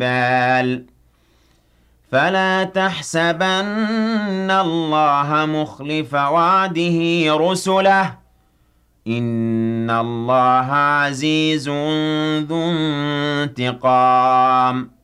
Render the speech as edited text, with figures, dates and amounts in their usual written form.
الْجِبَالِ فَلَا تَحْسَبَنَّ اللَّهَ مُخْلِفَ وَعْدِهِ رُسُلَهُ ۗ إِنَّ اللَّهَ عَزِيزٌ ذُو انتِقَامٍ